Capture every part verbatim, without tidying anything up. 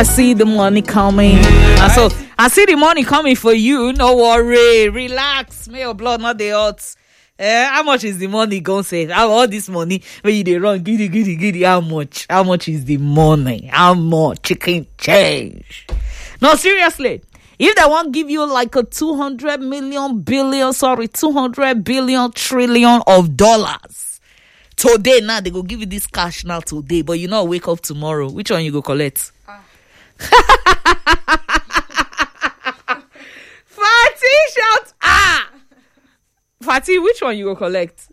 I see the money coming. And so I see the money coming for you. No worry. Relax. May your blood not the odds. Eh, how much is the money going to save? How all this money when you they run giddy giddy giddy? How much? How much is the money? How much? Chicken change. No, seriously. If they want to give you like a two hundred million billion, sorry, two hundred billion trillion of dollars today, now they go give you this cash now today, but you know, wake up tomorrow. Which one you go collect? Ah. Fatty shout ah. Fatty, which one you go collect?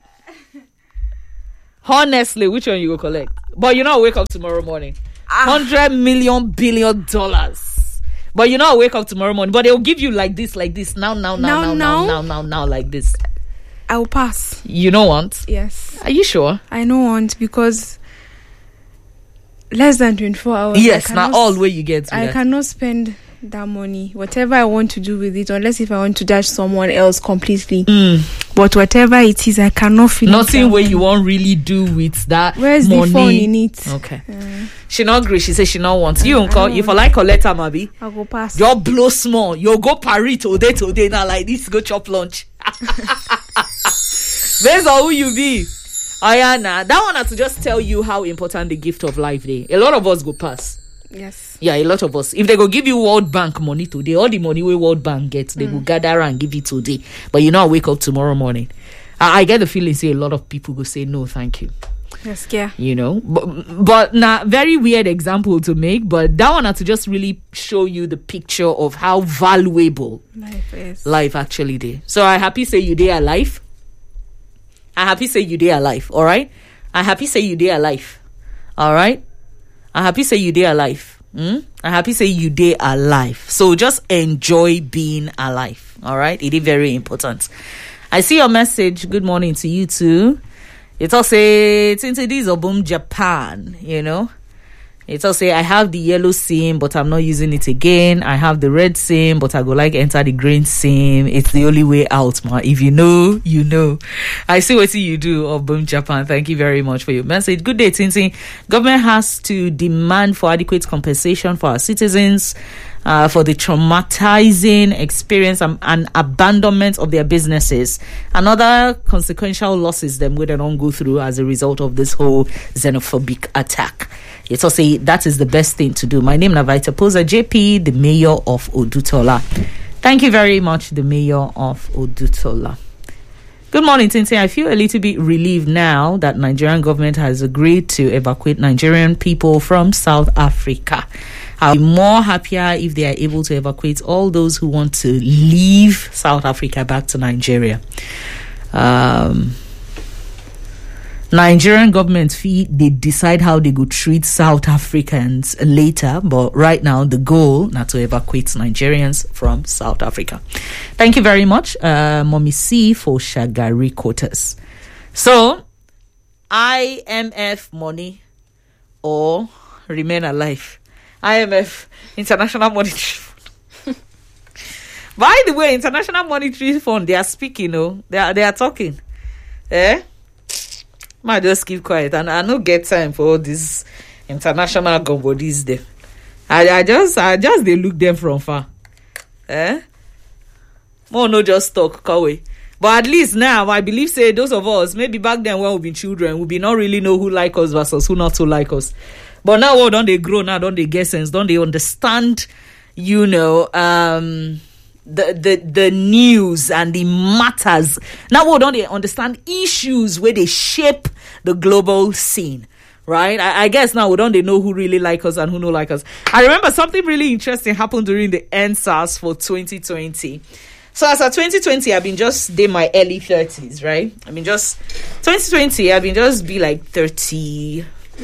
Honestly, which one you go collect? But you know, wake up tomorrow morning. Ah. Hundred million billion dollars. But you know, wake up tomorrow morning. But they'll give you like this, like this. Now, now, now, now, now, now, now, now, like this. I will pass. You don't want? Yes. Are you sure? I don't want because less than twenty-four hours. Yes, not all where you get. I that. cannot spend that money. Whatever I want to do with it, unless if I want to dash someone else completely. Mm. But whatever it is, I cannot finish. Nothing where you won't really do with that. Where's money? the fun in it? Okay. Uh, she not agree. She says she not wants. You I uncle, if I like a letter, maybe I'll go pass. You blow small. You go Paris today, today. Now like this, go chop lunch. Based on who you be. Ayana, that one has to just tell you how important the gift of life is. A lot of us go pass. Yes. Yeah, a lot of us. If they go give you World Bank money today, all the money we World Bank gets, they mm. go gather and give it today. But you know, I wake up tomorrow morning. I, I get the feeling, say a lot of people go say no, thank you. Yes, yeah. You know, but but now nah, very weird example to make, but that one had to just really show you the picture of how valuable life is. Life actually is. So I happy say you day alive. I happy say you day alive. All right. I happy say you day alive. All right. I happy say you day alive. Mm? I happy say you day alive. So just enjoy being alive. All right. It is very important. I see your message. Good morning to you too. It's also it's into this Obum Japan, you know. It's also I have the yellow SIM, but I'm not using it again. I have the red SIM, but I go like enter the green SIM. It's the only way out, man. If you know, you know. I see what you do, Obum Japan. Thank you very much for your message. Good day, Tintin. Government has to demand for adequate compensation for our citizens uh, for the traumatizing experience and, and abandonment of their businesses and other consequential losses them we don't go through as a result of this whole xenophobic attack. It's also that is the best thing to do. My name is Navaita Posa J P, the mayor of Odutola. Thank you very much, the mayor of Odutola. Good morning, Tintin. I feel a little bit relieved now that Nigerian government has agreed to evacuate Nigerian people from South Africa. I'll be more happier if they are able to evacuate all those who want to leave South Africa back to Nigeria. Um... Nigerian government fee, they decide how they go treat South Africans later, but right now the goal not to evacuate Nigerians from South Africa. Thank you very much, uh, Mommy C for Shagari Quarters. So, I M F money or remain alive. I M F, International Monetary Fund. By the way, International Monetary Fund, they are speaking, oh, they are they are talking, eh? Might just keep quiet, and I no get time for all these international bodies there. I, I just, I just they look them from far. Eh? More no just talk, Kawe. But at least now, I believe, say those of us, maybe back then when we been children, we be not really know who like us versus who not so like us. But now, well, don't they grow? Now, don't they get sense? Don't they understand? You know, um. The, the the news and the matters. Now, well, don't they understand issues where they shape the global scene, right? I, I guess now we don't they know who really like us and who don't like us. I remember something really interesting happened during the N S A S for twenty twenty. So as of twenty twenty, I've been just in my early thirties, right? I mean, just twenty twenty, I've been just be like thirty,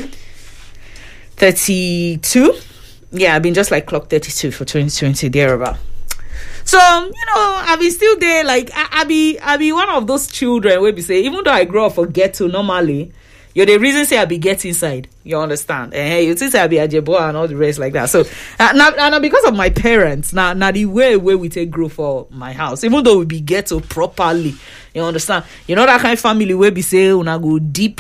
thirty-two. Yeah, I've been just like clock thirty-two for twenty twenty, thereabout. So, you know, I be still there, like, I, I be I be one of those children where we say, even though I grow up for ghetto normally, you're the reason say I be get inside. You understand? Eh, you think say I be a jebo and all the rest like that. So, uh, now, now because of my parents, now, now the way where we take grow for my house, even though we be ghetto properly, you understand? You know that kind of family where we say, when I go deep,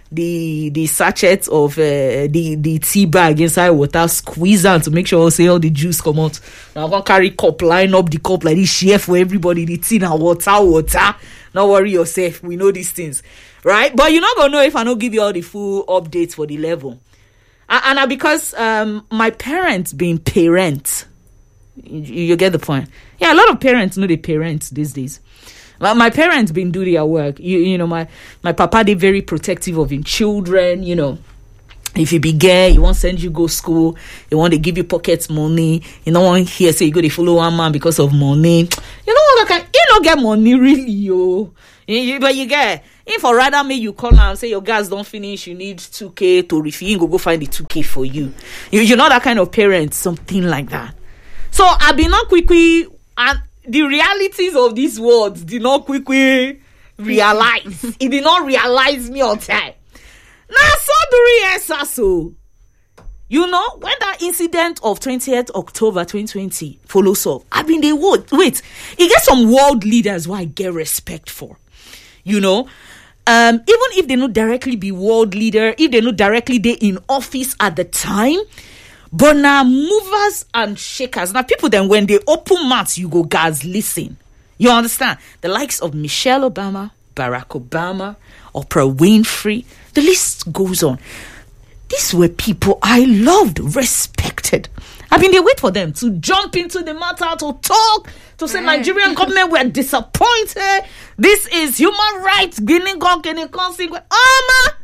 the the sachet of uh, the the tea bag inside water, squeeze out to make sure say all the juice come out. Now I'm gonna carry cup, line up the cup like this, share for everybody. The tea and water, water. Not worry yourself. We know these things, right? But you're not gonna know if I don't give you all the full updates for the level. And, and because um my parents being parents, you, you get the point. Yeah, a lot of parents know they parents these days. Well, my parents been do their work. You you know, my, my papa, they very protective of his children, you know. If you be gay, he won't send you go school. He want to give you pocket money. You don't want here say you go to follow one man because of money. You know what? Like, you don't get money really, yo. You, you, but you get, if or rather me you call and say your gas don't finish, you need two K to refill. You go go find the two K for you. you. You're not that kind of parent, something like that. So I be not quickly and. The realities of these words did not quickly realize. It did not realize me on time. Now, so do so. You know, when that incident of twentieth October twenty twenty follows up, I mean, they would. Wait, it gets some world leaders who I get respect for. You know, um, even if they not directly be world leader, if they not directly they in office at the time, but now movers and shakers. Now people then when they open mouths, you go, guys, listen. You understand? The likes of Michelle Obama, Barack Obama, Oprah Winfrey, the list goes on. These were people I loved, respected. I mean, they wait for them to jump into the matter, to talk, to say Nigerian government were disappointed. This is human rights. Guinea Gong, Guinea consequence. Oh, man.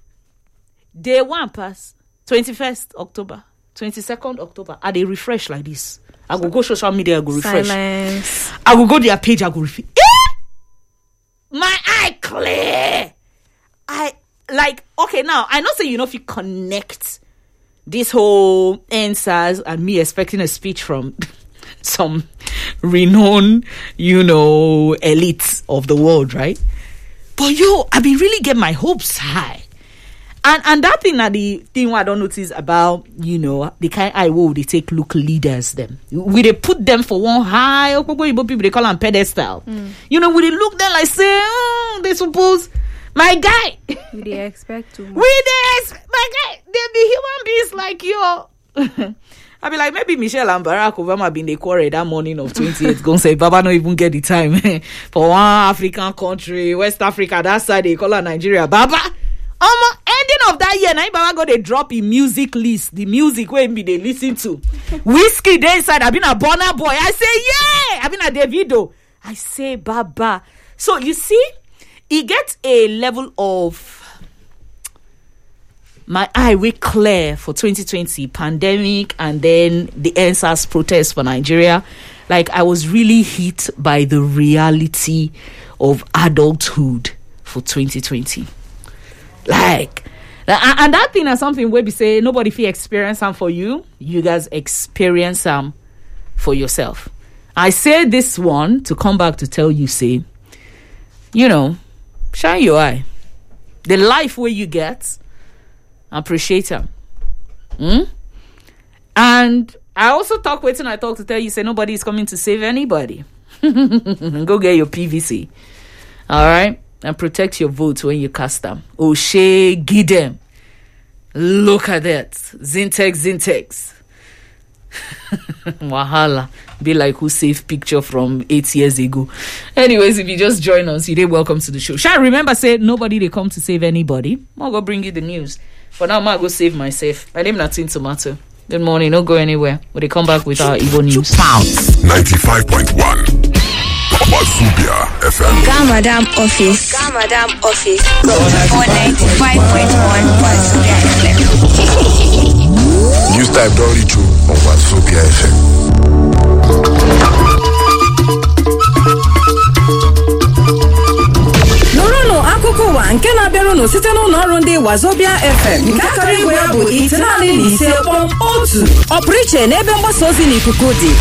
Day one pass. twenty-first October. twenty-second October. I they refresh like this. I go go social media, I go refresh. Silence. I will go their page, I go refresh. Eh? My eye clear. I like okay now. I know say you know if you connect this whole N S A S and me expecting a speech from some renowned, you know, elites of the world, right? But yo, I be really get my hopes high. And and that thing that the thing I don't notice about, you know, the kind I will they take look leaders them. We they put them for one high people they call them pedestal. Mm. You know, we they look them like say, oh, they suppose my guy. We they expect too much. We they ex- my guy, they be human beings like you. I be like, maybe Michelle and Barack Obama been the quarrel that morning of twenty-eighth. Gonna say, Baba no even get the time for one African country, West Africa, that side they call her Nigeria. Baba. Um, ending of that year, now Baba go they drop in music list, the music where me they listen to. Whiskey they inside. I've been a Burna Boy. I say yeah. I've been a Davido. I say Baba. So you see, it gets a level of my eye we clear for twenty twenty pandemic and then the N S A S protest for Nigeria. Like I was really hit by the reality of adulthood for twenty twenty. Like, and that thing is something where we say nobody feel experience them for you. You guys experience them for yourself. I say this one to come back to tell you, say, you know, shine your eye. The life where you get, appreciate them. Mm? And I also talk waiting. I talk to tell you, say nobody is coming to save anybody. Go get your P V C. All right. And protect your votes when you cast them. O'Shea, Gidem. Look at that. Zintex, Zintex. Wahala. Be like who saved picture from eight years ago. Anyways, if you just join us, you're welcome to the show. Shall I remember say nobody they come to save anybody? I'll go bring you the news. For now, I'll go save myself. My name is Natin Tomato. Good morning. Don't go anywhere. When they come back with our Igbo news. ninety-five point one. Wazobia F M. Gamadam Office. Gamadam Office. For ninety-five point one Wazobia F M. News type don't reach you on Wazobia F M. Norono akụkọ ụwa nke na-abịara unu site n'ụlọ ọrụ ndị Wazobia F M. Nke akara igwe ya bụ itenanị na ise kpọm otu. Ọ pụrụ iche n'ebe mgbasa ozi n'ikuku dị.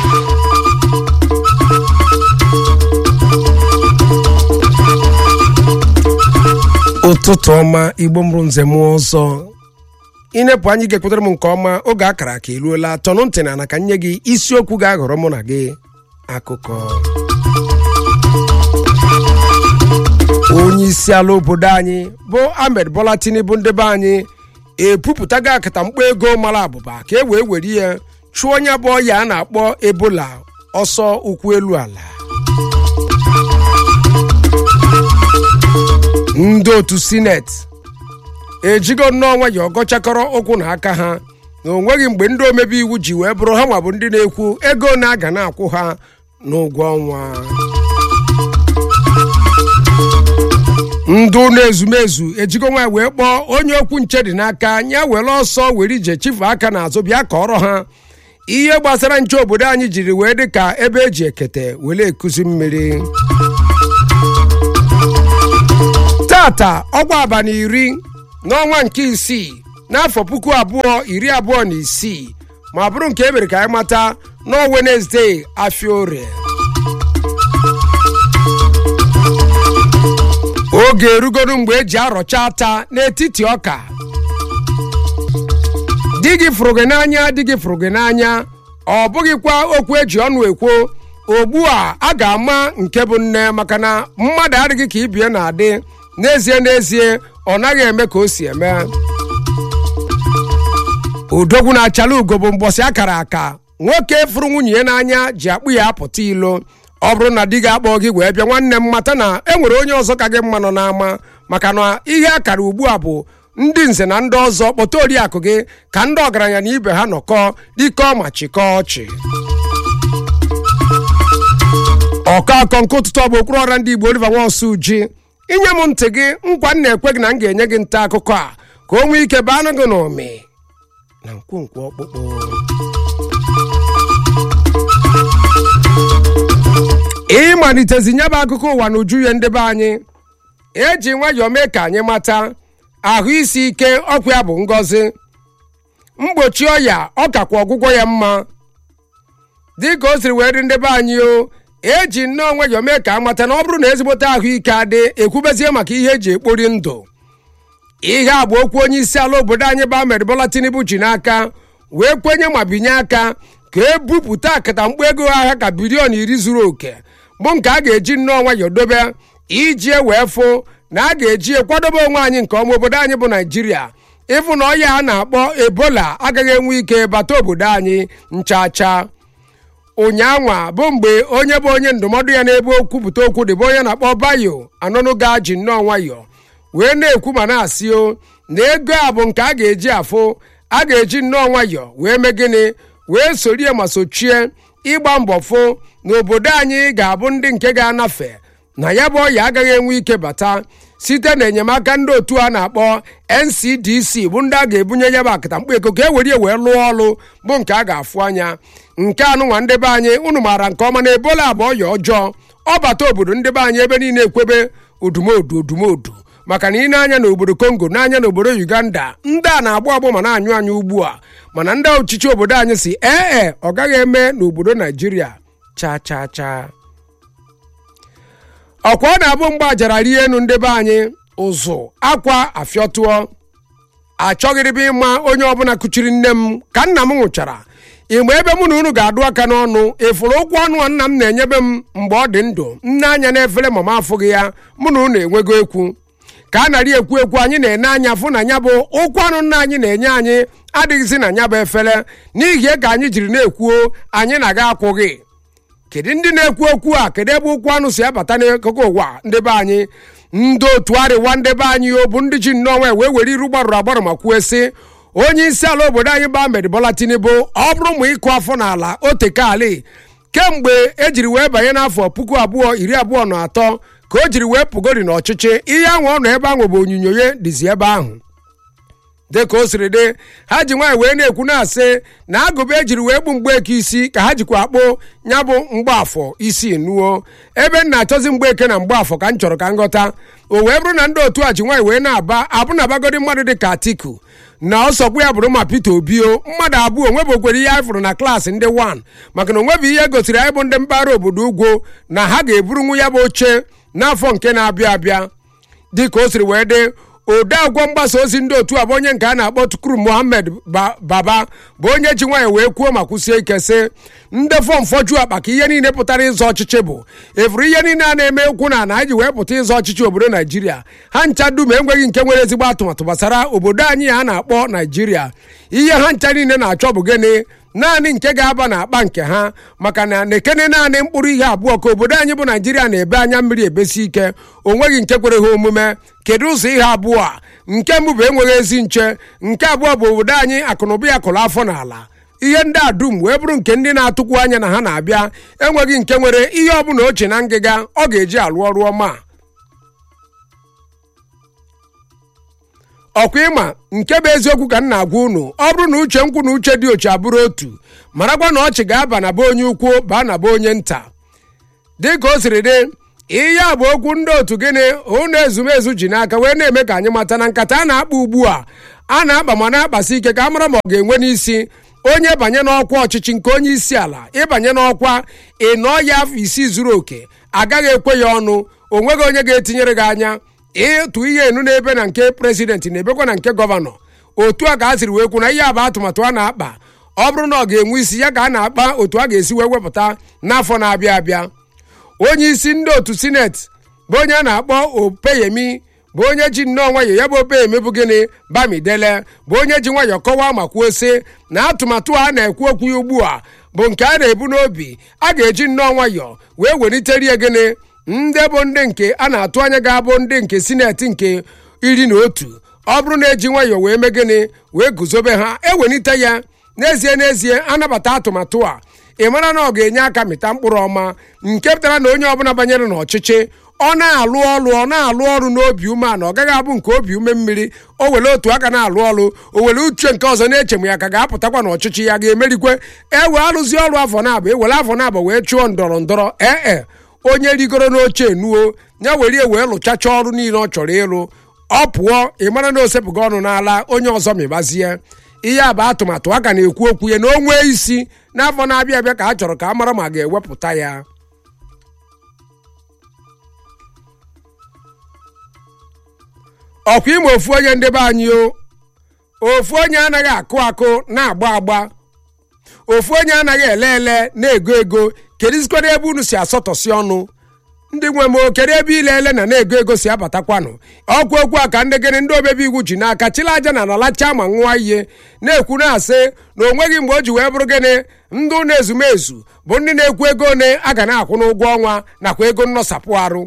ụtụtụ ọma Igbo mụrụ nze mụọ ọzọ inepụ anyị ga-ekwetara m nke ọma oge akara ka eruola tọnụ ntị na ka nye gị isiokwu ga-aghọrọ mụ na gị akụkọ. onye isi ala obodo anyị bụ Ahmed Bola Tinubu ndebe anyị epupụtago akatamkpo ego mara abụba ka e wee were ya chụọ onye bụ ọya a na-akpọ Ebola ọsọ ụkwụ elu ala. ndị otu sineti ejigo nnọọ nwayọọ gọchakọrọ ụkwụ na aka ha na onweghị mgbe ndị omebe iwu ji wee bụrụ ha nwa bụ ndị na-ekwu ego na-aga na-akwụ ha n'ụgwọ ọnwa. ndụ na-ezumezu ejigo nwa wee kpọọ onye okwu nche dị n'aka ya were ọsọ were ije chifu aka n'azụ bịa kọrọ ha ihe gbasara nche obodo anyị jiri wee dị ka ebe eji ekete were ekuzi mmiri. tata ọgwa abalị iri n'ọnwa nke isii n'afọ puku abụọ iri abụọ na isii ma bụrụ nke emere ka anyị mata n'ọ Wenezdee afịa orie. oge erugoro mgbe eji arọcha ata n'etiti ọka. di gị fụrụ gị n'anya di gị fụrụ gị n'anya ọ bụghịkwa okwu eji ọnụ ekwo ogbu a a ga-ama nke bụ nne maka na mmadụ adịghị ka ibie na-adị n'ezie n'ezie ọ naghị eme ka o si eme. odogwu na-achala ugo bụ mbọsị akara aka nwoke fụrụ nwunye ya n'anya ji akpụ ya apụta ilo. ọ bụrụ na di gị akpọ gị wee bịa nwanne m mata na e nwere onye ọzọ ka gị mma nọ n'ama maka na ihe akara ugbu a bụ ndị nze na ndị ọzọ kpọta oriakụ gị ka ndị ọgaranya na ibe ha nọkọ dịkọ ma chịkọọ ọchị. ọkọ akọ nke ụtụtụ ọ bụ okpuru ọra ndị Igbo Oliver Nwosu ji inye m ntị gị nkwa m na-ekwe gị na m ga-enye gị nta akụkọ a ka o nwee ike baa gị n'ụmị na nkwonkwo ọkpụkpụ. ịmalitezi nyebe akụkọ ụwa na uju ya ndebe anyị eji nwayọọ mee ka anyị mata ahụ isi ike ọkwa ya bụ ngọzi mgbochi ọya ọ kakwa ọgwụgwọ ya mma dịka o siri wee dị ndebe anyị o eji nnọọ nwayọọ mee ka amata na ọ bụrụ na ezigbote ahụike adị ekwubezie maka ihe eji ekpori ndụ. ihe a bụ okwu onye isi ala obodo anyị bụ Ahmed Bola Tinubu ji n'aka wee kwenye ma binye aka ka ebupụta akatamkpo ego ahịa ka bilion iri zuru oke bụ nke a ga-eji nnọọ nwayọọ dobe iji wee fụ na a ga-eji ekwadobe onwe anyị nke ọma obodo anyị bụ Naijiria ịfụ na ọya a na-akpọ Ebola agaghị enwe ike bata obodo anyị nchacha. ụnyaanwa bụ mgbe onye bụ onye ndụmọdụ ya n'ebe okwupụta okwu dịbụ onye na-akpọ Bayo Anonuga ji nnọọ nwayọọ wee na-ekwu ma na-asị o na ego a bụ nke a ga-eji afụ a ga-eji nnọọ nwayọọ wee mee gịnị wee sorie ma sochie ịgba mbọ fụ na obodo anyị ga-abụ ndị nke ga-anafe na ya bụ ọya agaghị enwe ike bata site na enyemaka ndị otu a na-akpọ N C D C bụ ndị a ga-ebunye ya bụ akatamkpo ego ka e were wee lụọ ọrụ bụ nke a ga-afụ anya. nke anụnwa ndebe anyị unu maara nke ọma na Ebola abụ ọya ọjọọ ọ bata obodo ndebe anyị ebe niile ekwebe odumodu odumodu maka na ị na-anya n'obodo Congo na-anya n'obodo Uganda ndị a na-agbụ agbụ ma na-anyụ anyụ ugbu a mana ndị ọchịchị obodo anyị si ee ọ gaghị eme n'obodo Naijiria cha cha cha. ọkwa ọ na-abụ mgbe ajara rie enu ndebe anyị ụzụ akwa afịọtụọ achọghịrịba ịma onye ọbụla kuchiri nne m ka nna m nwụchara ịma ebe mụ na unu ga-adụ aka n'ọnụ efuru ụkwụ ọnụ nna m na-enyebe m mgbe ọ dị ndụ nne anya n'efere ma m afụghị ya mụ na unu enwego ekwu ka a narị ekwu ekwu anyị na-ene anya fụ na ya bụ ụkwụ ọnụ nna anyị na-enye anyị adịghịzi na ya bụ efere n'ihi ka anyị jiri na-ekwuo anyị na-aga akwụghị. kedu ndị na-ekwu okwu a kedu ebe ụkwụ anụ si abata n'akụkụ ụwa ndebe anyị ndị otu arịwa ndebe anyị o bụ ndị ji nnọọ wee were iru gbarụrụ agbarụ ma kwuo sị onye isi ala obodo anyị bụ Ahmed Bola Tinubu ọ bụrụ ma ịkụ afọ n'ala otekali kemgbe ejiri wee banye n'afọ puku abụọ iri abụọ na atọ ka o jiri wee pụgori n'ọchịchị ihe ahụ ọ nọ ebe ahụ bụ onyinyo ya dịzi ebe ahụ dịka o siri dị ha ji nwaanyị wee na-ekwu na-asị na agụba ejiri wee gbu mgbeke isi ka ha jikwa akpụ ya bụ mgbaafọ isi nuo ebe m na-achọzi mgbeke na mgbaafọ ka m chọrọ ka nghọta o wee bụrụ na ndị otu a ji nwaanyị wee na-aba abụ na abagodi mmadụ dị ka Atiku na ọsọkwu ya bụrụ ma Peter Obio mmadụ abụọ onwebụkwere ihe anyị fụrụ na klaasị ndị wan maka na onwebu ihe gosiri anyị bụ ndị mpaghara obodo ugwu na ha ga-eburunwu ya bụ oche n'afọ nke na-abịa abịa dịka o siri wee dị odeakwụkwọ mgbasa ozi ndị otu a bụ onye nke a na-akpọ Tukuru Mohammed Baba bụ onye ji nwayọ wee kwuo ma kwụsie ike sị ndị fọm fọju akpa ka ihe niile pụtara ịzọ ọchịchị bụ efuru ihe niile a na-eme okwu na na anyị wee pụta ịzọ ọchịchị obodo Naijiria ha ncha dum enweghị nke nwere ezigbo atụmatụ gbasara obodo anyị a na-akpọ Naijiria. ihe ha ncha niile na-achọ bụ gịnị? naanị nke ga-aba na akpa nke ha, maka na na-ekene naanị mkpụrụ ihe abụọ ka obodo anyị bụ Naijiria na-ebe anya mmiri ebesi ike, o nweghị nke kwere ha omume. kedu ụzọ ihe abụọ a? nke mbụ bụ enweghị ezi nche, nke abụọ bụ obodo anyị akụnụba ya kụrụ afọ n'ala. ihe ndị a dum wee bụrụ nke ndị na-atụkwu anya na ha na-abịa enweghị nke nwere ihe ọbụla oche na ngịga ọ ga-eji alụ ọrụ ọma. ọkwa ịma nke bụ eziokwu ka m na-agwa unu, ọ bụrụ na uche nkwụ na uche dị oche abụrụ otu, marakwa na ọchị ga-aba na be onye ukwu baa na be onye nta. dịka o siri dị, ihe a bụ okwu ndị otu gịnị ụnụ ezumezu ji n'aka wee na-eme ka anyị mata na nkata a na-akpa ugbu a a na-akpa ma na-akpasi ike ka a mara ma ọ ga-enwe n'isi onye banye n'ọkwa ọchịchị nke onye isi ala. ịbanye n'ọkwa ịnọ ya afọ isii zuru oke agaghị ekwe ya ọnụ, o nweghị onye ga-etinyere gị anya. ịtụ ihe enu n'ebe na nke prezidenti na-ebekwa na nke gọvanọ. otu a ka a siri wee kwu na ihe a bụ atụmatụ a na-akpa. ọ bụrụ na ọ ga-enwe isi ya ka a na-akpa otu a ga-esi wee wepụta n'afọ na-abịa abịa. onye isi ndị otu sineti bụ onye a na-akpọ Opeyemi bụ onye ji nnọọ nwayọ ya bụ Opeyemi bụ gịnị Bamidele bụ onye ji nwayọ kọwaa ma kwuo sị na atụmatụ a na-ekwu okwu ya ugbu a bụ nke a na-ebu n'obi, a ga-eji nnọọ nwayọ wee weliterie gịnị ndị bụ ndị nke a na-atụ anya ga-abụ ndị nke sineti nke iri na otu. ọ bụrụ na eji nwayọ wee mee gịnị wee guzobe ha ewelite ya n'ezie n'ezie anabata atụmatụ a, ị mara na ọ ga-enye aka mịta mkpụrụ ọma nke pụtara na onye ọbụla banyere n'ọchịchị ọ na-alụ ọrụ ọ na-alụ ọrụ n'obi umeala, ọ gaghị abụ nke obi ume mmiri. o were otu aka na-alụ ọrụ, o were uche nke ọzọ na-eche m ya ka ga-apụtakwa n'ọchịchị ya ga-emerikwe. ewe arụzi ọrụ afọ na-abụ ewere afọ na-abụ wee chụọ ndọrọ ndọrọ ee onye rigoro n'oche enuo ya were e wee lụchacha ọrụ niile ọ chọrọ ịlụ, ọ pụọ ị mara na osepụga ọnụ n'ala onye ọzọ mịbazie. ihe a bụ atụmatụ a ka na-ekwu okwu ya na o nwee isi n'afọ na-abịa abịa ka a chọrọ ka a mara ma ga-ewepụta ya. ọkwa ime ofu onye ndebe anyị o, ofu onye anaghị akụ akụ na-agba agba, ofu onye anaghị ele ele na-ego ego. kedụzikwana ebe unu si asọtọsi ọnụ? ndị nwe m okere ebe ile ele na na-ego ego si abatakwanụ. ọkwa okwu a ka ndị gịnị ndị omebe iwu ji n'aka chịla aja na nalacha ma nwa ihe na-ekwu na-asị na o nweghị mgbe o ji wee bụrụ gịnị ndị ụlọ ezumezu bụ ndị na-ekwu ego one a ga na-akwụ n'ụgwọ ọnwa nakwa ego nnọsapụ arụ.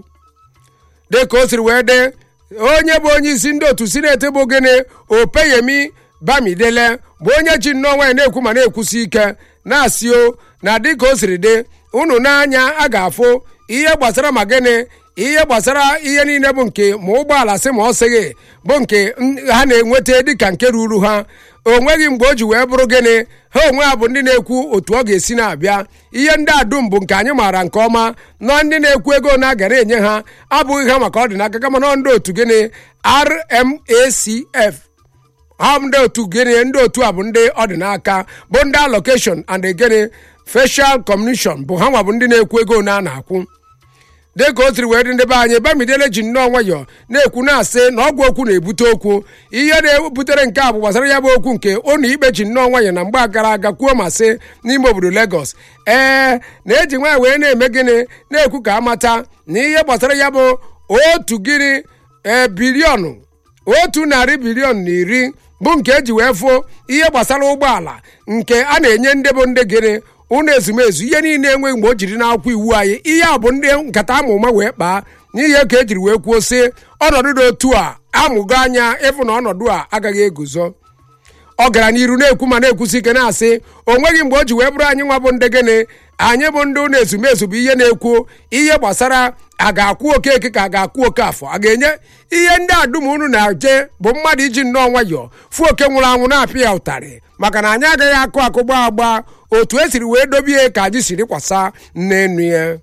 dịka o siri wee dee, onye bụ onye isi ndị otu sineti bụ gịnị Opeyemi Bamidele bụ onye ji nnọọ nwanyị na-ekwu ma na-ekwusi ike na-asị o na dịka o siri dị unu n'anya a ga-afụ ihe gbasara ma gịnị ihe gbasara ihe niile bụ nke ma ụgbọala sị ma ọ sịghị bụ nke ha na-enweta dịka nke ruru ha. o nweghị mgbe o ji wee bụrụ gịnị ha onwe ha bụ ndị na-ekwu otu ọ ga-esi na-abịa. ihe ndị a dum bụ nke anyị maara nke ọma na ndị na-ekwu ego na agara enye ha abụghị ha maka ọdịnaka kama na ndị otu gịnị R M A C F ha ndị otu gịnị ndị otu a bụ ndị ọdịnaka bụ ndị allocation and gịnị facial commission bụ ha nwa bụ ndị na-ekwu ego na a na-akwụ. dịka o siri wee dị ndị be anyị Bamidele ji nnọọ nwayọ na-ekwu na-asị na ọgwụ okwu na-ebute okwu. ihe na-ebutere nke a bụ gbasara ya bụ okwu nke ụlọ ikpe ji nnọọ nwayọ na mgbe gara aga kwuo ma sị n'ime obodo Lagos ee na-eji nwaanyị wee na-eme gịnị na-ekwu ka amata na ihe gbasara ya bụ otu gịnị ee biliọnụ otu narị biliọnụ na iri bụ nke eji wee fụ ihe gbasara ụgbọala nke a na-enye ndị bụ ndị gịnị ụnụ ezumezu. ihe niile enweghị mgbe o jiri n'akwụkwọ iwu anyị. ihe a bụ ndị nkata amụma wee kpaa n'ihe ka ejiri wee kwuo sị ọnọdụ dị otu a amụgo anya ịfụ na ọnọdụ a agaghị eguzo. ọ gara n'iru na-ekwu ma na-ekwusi ike na-asị o nweghị mgbe o ji wee bụrụ anyị nwa bụ ndị gịnị anyị bụ ndị ụlọ ezumezu bụ ihe na-ekwu ihe gbasara a ga-akwụ okeke ka a ga-akwụ oke afọ a ga-enye ihe ndị a dum unu na-eje bụ mmadụ iji nnọọ nwayọọ fụ oke nwụrụ anwụ na-apịa ya ụtarị maka na anyị agaghị akụ akụ gbaa agba otu esiri wee dobie ka anyị siri kwasa nnenu ya.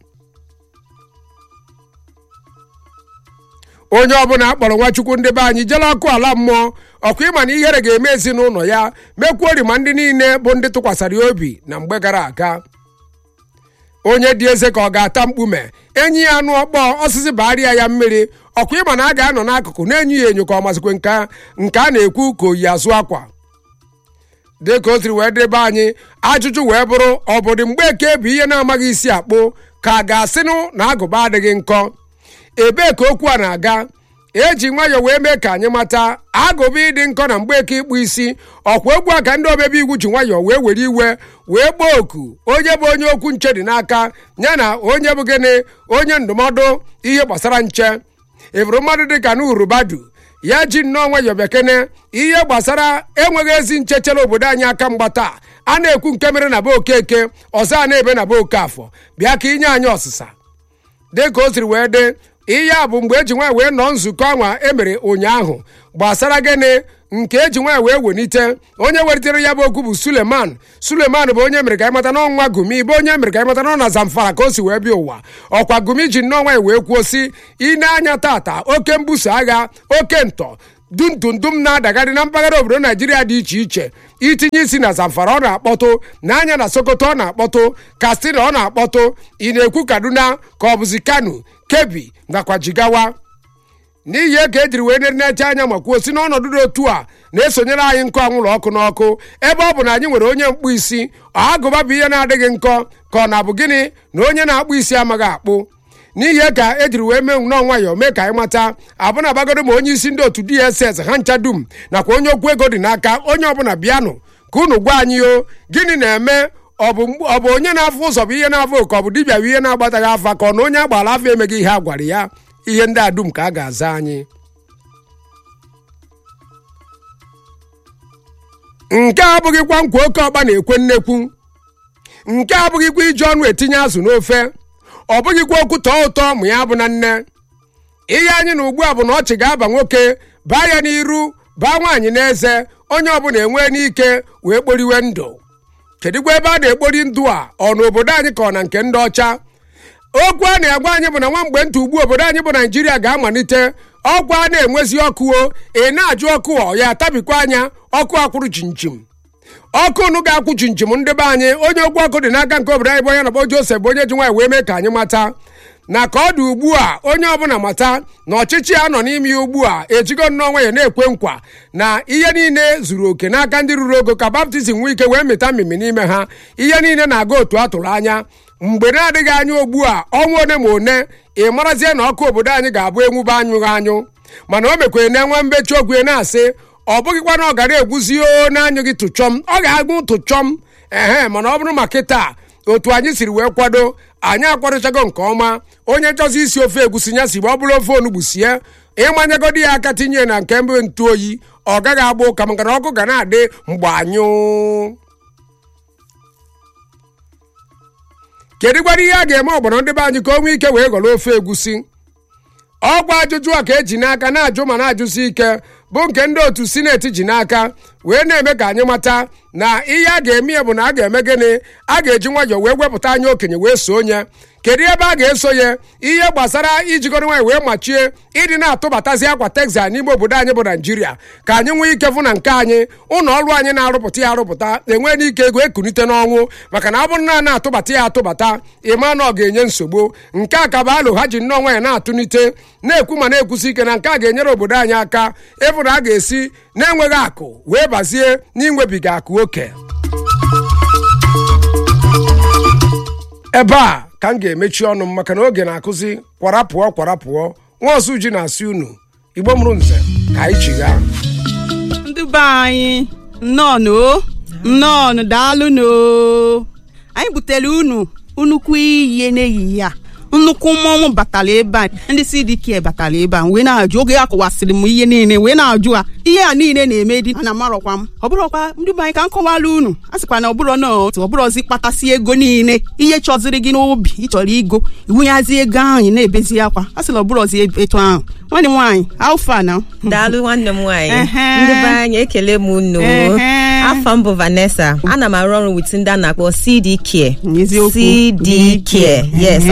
onye ọbụla akpọrọ Nwachukwu ndị be anyị jele ọkụ ala mmụọ ọkwa ịma na ihere ga-eme ezinụlọ ya mekwuori ma ndị niile bụ ndị tụkwasara ya obi na mgbe gara aga. onye dị eze ka ọ ga-ata mkpume enyi ya anụ ọkpọ osisi bagharịa ya mmiri ọkwa ịma na a ga-anọ n'akụkụ na-enyo ya enyo ka ọ masịkwe nke nke a na-ekwu ka oyi azụ akwa dịka o siri wee debe anyị ajụjụ wee bụrụ ọ bụdị mgbe eke bụ ihe na-amaghị isi akpụ ka a ga-asịnụ na agụba adịghị nkọ ebee ka okwu a na-aga eji nwayọọ wee mee ka anyị mata agụba ịdị nkọ na mgbeke ịkpụ isi ọkwa egwu a ka ndị omebe iwu ji nwayọọ wee were iwe wee gbaa oku onye bụ onye okwu nche dị n'aka ya na onye bụ gịnị onye ndụmọdụ ihe gbasara nche ịbụrụ mmadụ dịka n'urubadu ya ji nnọọ nwayọọ bekene ihe gbasara enweghị ezi nche chere obodo anyị aka mgbata a na-ekwu nke mere na be okeke ọzọ a na-ebe na be okafọ bịa ka inye anyị ọsịsa dịka o siri wee dị ihe a bụ mgbe eji nwaanyị wee nọ nzukọ anwa emere ụnyaahụ gbasara gịnị nke eji nwaanyị wee welite onye welitere ya bụ okwu bụ Suleman Suleman bụ onye mere ka anyị mata n'ọnwa Gumi bụ onye mere ka anyị mata n'ọ na Zamfara ka o si wee bịa ụwa ọkwa Gumi ji nnọọ nwaanyị wee kwuo si ine anya tata oke mbuso agha oke ntọ dundundum na-adagharị na mpaghara obodo Naijiria dị iche iche itinye isi na Zamfara ọ na-akpọtụ n'anya na Sokoto ọ na-akpọtụ Katsina ọ na-akpọtụ ị na-ekwu Kaduna ka ọ bụzi Kano Kebbi nakwa Jigawa n'ihi ka ejiri wee na-eche anya ma kwuo si n'ọnọdụ dị otu a na-esonyere anyị nkụ anwụrụ ọkụ n'ọkụ ebe ọ bụ na anyị nwere onye mkpụ isi agụba bụ ihe na-adịghị nkọ ka ọ na-abụ gịnị na onye na-akpụ isi amaghị akpụ n'ihi ka ejiri wee mee nnọọ nwayọọ mee ka anyị mata abụna abagodo ma onye isi ndị otu D S S ha ncha dum nakwa onye okwu ego dị n'aka onye ọbụla bịanụ ka unu gwa anyị o gịnị na-eme ọ bụ onye na-afụ ụzọ bụ ihe na-afụ ka ọ bụ dibịa bụ ihe na-agbataghị afa ka ọ na onye agbara afọ emeghị ihe a gwara ya ihe ndị a dum ka a ga-aza anyị nke a abụghịkwa nkwa oke ọkpa na-ekwe nnekwu nke a abụghịkwa iji ọnụ etinye azụ n'ofe ọ bụghịkwa okwu tọọ ụtọ ma ya bụ na nne ihe anyị na ugbu a bụ na ọchị ga-aba nwoke baa ya n'iru baa nwaanyị n'eze onye ọbụla enwee n'ike wee kporiwe ndụ kedụkwa ebe a na-ekpori ndụ a ọ na obodo anyị ka ọ na nke ndị ọcha okwu a na-agwa anyị bụ na nwa mgbe ntụ ugbu obodo anyị bụ Naijiria ga-amalite ọkwa a na-enwezi ọkụ o ị na-ajụ ọkụ ọ ya tabikwa anya ọkụ akwụrụ chinchim ọkụ unu ga-akwụ chinchim ndị be anyị onye okwu ọkụ dị n'aka nke obodo anyị bụ onye na-akpọ Joseph bụ onye ji nwaanyị wee mee ka anyị mata na ka ọ dị ugbu a onye ọbụla mata na ọchịchị a nọ n'ime ya ugbu a ejigo nnọọ nwayọ na-ekwe nkwa na ihe niile zuru oke n'aka ndị ruru ogo ka baptizim nwee ike wee mịta mmimi n'ime ha ihe niile na-aga otu a tụrụ anya mgbe na-adịghị anya ugbu a ọnwa one ma one ị marazie na ọkụ obodo anyị ga-abụ enwube anyụghị anyụ mana o mekwere na enwe mbechi okwu na-asị ọ bụghịkwa na ọ gara egwuzi o na-anyụghị tụchọm ọ ga-agụ tụchọm ehe mana ọ bụrụ maka taa otu anyị siri wee kwado anyị akwadochago nke ọma onye chọzi isi ofe egusi ya si ọ bụrụ ofe onugbu sie ịmanyegodi ya aka tinye na nke mbe ntụ oyi ọ gaghị agba ụka maka na ọkụ ga na-adị mgbe anyụ kedụkwara ihe a ga-eme ọgbọrọ ndị be anyị ka o nwee ike wee gọrọ ofe egusi ọgwa ajụjụ a ka eji n'aka na-ajụ ma na-ajụsi ike bụ nke ndị otu sineti ji n'aka wee na-eme ka anyị mata na ihe a ga-eme ya bụ na a ga-eme gịnị a ga-eji nwayọọ wee wepụta anya okenye wee so onye kedu ebe a ga-eso ya ihe gbasara ijikọrọ nwaanyị wee machie ịdị na-atụbatazi akwa Texas n'ime obodo anyị bụ Naijiria ka anyị nwee ike fụ na nke anyị ụlọ ọrụ anyị na-arụpụta ya arụpụta enwee n'ike ego ekunite n'ọnwụ maka na ọ bụrụ na a na-atụbata ya atụbata ịma na ọ ga-enye nsogbu nke a ka bụ alụ ha ji nnọọ nwaanyị na-atụnite na-ekwu ma na-ekwusi ike na nke a ga-enyere obodo anyị aka ịbụ na a ga-esi na-enweghị akụ wee bazie n'inwebiga akụ oke ebe a ka m ga-emechi ọnụ m maka na oge na-akụzi kwara pụọ kwara pụọ nwa ọzọ ji na-asị unu Igbo mụrụ nze ka anyị chigha ndị be anyị nnọọ nnọọ daalụ no anyị butere unu nnukwu ihe n'ehihie a nnukwu mmọnwụ batara ebe a ndị C D K batara ebe a wee na-ajụ oge ya kọwasịrị m ihe niile wee na-ajụ a ihe a niile na-eme dị ana marọkwa m ọ bụrụkwa ndị be anyị ka m kọwara unu a sịkwa na ọ bụrụ na otu ọ bụrụzi kpatasị ego niile ihe chọziri gị n'obi ịchọrọ igo iwunyazi ego ahụ na-ebezi akwa a sị na ọ bụrụzi etu ahụ nwanne m nwaanyị alfa na daalụ nwanne m nwaanyị ndị be anyị ekele m unu afọ m bụ Vanessa ana m arụ ọrụ with ndị a na-akpọ C D K C D K yes ọwa afọ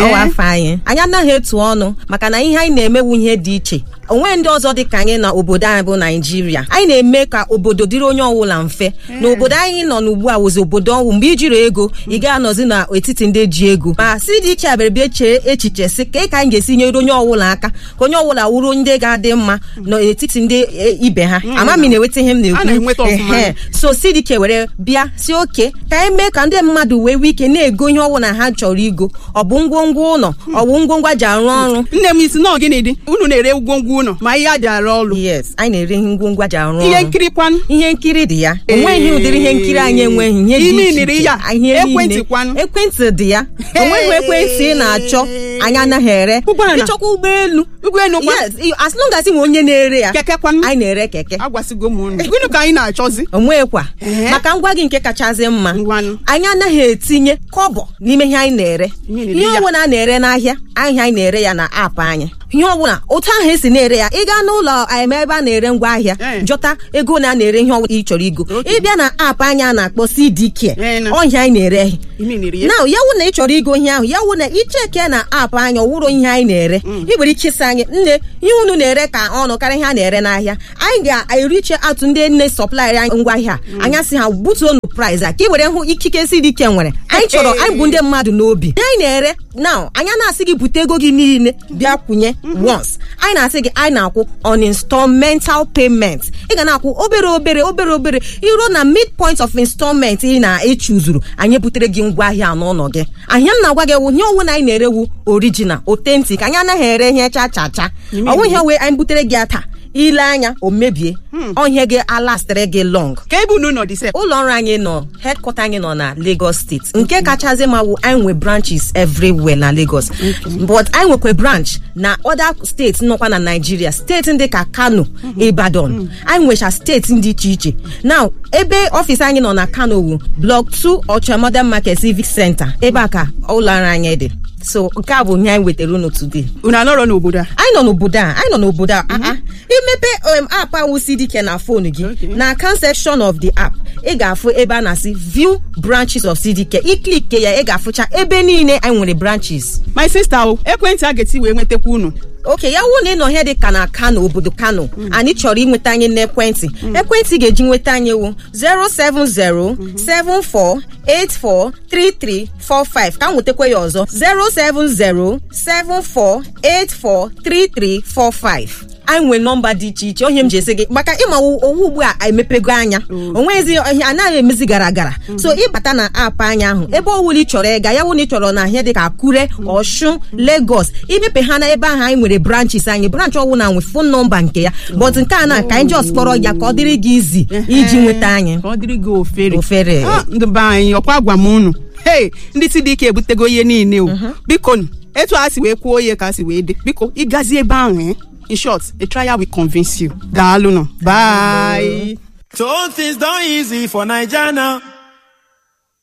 anyị anyị anaghị etu ọnụ maka na ihe anyị na-emewu ihe dị iche onwe ndị ọzọ dị ka anyị na obodo anyị bụ Naijiria anyị na-eme ka obodo dịrị onye ọbụla mfe na obodo anyị nọ n'ugbu a wụzi obodo ọnwụ mgbe ijiri ego ị ga-anọzi n'etiti ndị ji ego ma si dị iche abịara bịa chee echiche si ka ka anyị ga-esi nyere onye ọbụla aka ka onye ọbụla wuru ndị ga-adị mma n'etiti ndị ibe ha amami na-enweta ihe m na-ekwu so si dị ike were bịa si oke ka anyị mee ka ndị mmadụ wee nwee ike na-ego ihe ọbụla ha chọrọ igo ọ bụ ngwongwo ụlọ ọ bụ ngwongwo ji arụ ọrụ nne m isi na gịnị dị unu na-ere ngwongwo ụlọ ma ihe a ji arụ ọrụ yes anyị na-ere ihe ngwongwo ji arụ ọrụ ihe nkiri kwanụ ihe nkiri dị ya onweghị ụdịrị ihe nkiri anyị enweghị ihe dị iche iche ekwentị kwanụ ekwentị dị ya onweghị ekwentị ị na-achọ anyị anaghị ere ịchọkwa ụgbọelu ụgbọelu yes as long as nwe onye na-ere ya keke kwanụ anyị na-ere keke agwasịgo m unu gịnị ka anyị na-achọzi onwekwa maka ngwa gị nke kachasị mma anyị anaghị etinye kọbọ n'ime ihe anyị na-ere ihe ọbụla a na-ere n'ahịa ahịa anyị na-ere ya na aapụ anyị ihe ọbụla otu ahụ esi na-ere ya ị gaa n'ụlọ ebe a na-ere ngwa ahịa jọta ego na a na-ere ihe ọbụla ị chọrọ igo ịbịa na aapụ anyị a na-akpọ C D K ọhịa anyị na-ere na ya wụ na ị chọrọ igo ihe ahụ ya wụ na icheke na aapụ anyị ọwụrụ ihe anyị na-ere ị nwere ike ịsị anyị nne ihe unu na-ere ka ọnụ karịa ihe a na-ere n'ahịa anyị ga-eriche atụ ndị nne sọplaịrị anyị ngwa ahịa anya sị ha butuonu price a ka ị were hụ ikike C D K nwere anyị chọrọ anyị bụ ndị mmadụ n'obi anyị na-ere now anya na-asị gị bute ego gị niile bịa kwụnye once anyị na-asị gị anyị na-akwụ on installmental payment ị ga na-akwụ obere obere obere obere iruo na midpoint of installment ị na-echuzuru anyị butere gị ngwa ahịa n'ụlọ gị ahịa m na-agwa gị ewu nye ọnwụ na anyị na-erewu original authentic anyị anaghị ere ihe cha cha cha ọnwụ ihe wee anyị butere gị ata ile anya o mebie onye gị alastịrị gị long ka ebe unu nọ dị sef ụlọ ọrụ anyị nọ headquarter anyị nọ na Lagos State nke kachasị ma wụ anyị nwe branches everywhere na Lagos but anyị nwekwa branch na other states nọkwa na Nigeria steeti ndị ka Kano Ibadan anyị nwecha steeti dị iche iche now ebe ọfịs anyị nọ na Kano wu block two Ocha Modern Market Civic Center ebe a ka ụlọ ọrụ anyị dị so nke a bụ ihe anyị wetara unu today unu anọrọ n'obodo a anyị nọ n'obodo a anyị nọ n'obodo a imepe um, app ahụ C D K na phone gị na account section of the app ị ga-afụ ebe a na-asị view branches of C D K iklik ya ị ga-afụcha ebe niile anyị nwere branches my sister o ekwentị a ga-eti wee nwetakwa unu oke ya wụ na ị nọ ihe dị ka na Kano obodo Kano anyị chọrọ inweta anyị n'ekwentị ekwentị ga-eji nweta anyị wụ zero seven zero seven four eight four three three four five ka m nwetakwa ya ọzọ zero seven zero seven four eight four three three four five anyị nwere nọmba dị iche iche onye m ji esi gị maka ịma owu ugbu a emepego anya onwezi ihe anaghị emezi gara gara so ịbata na app anya ahụ ebe ọwụla ị chọrọ ịga ya wụ na ị chọrọ na ihe dị ka Akure Osun Lagos imepe ha na ebe ahụ anyị nwere branches anyị branch ọwụ na nwe phone nọmba nke ya but nke a na ka anyị just kpọrọ ya ka ọ dịrị gị izi iji nweta anyị ka ọ dịrị gị ofere ofere ndị be anyị ọkwa gwa m unu hey ndị C D K ebutego ihe niile o biko etu a si wee kwuo ihe ka a si wee dị biko ịgazi ebe ahụ in short a trial will convince you daalụ no bye so things done easy for Naija now.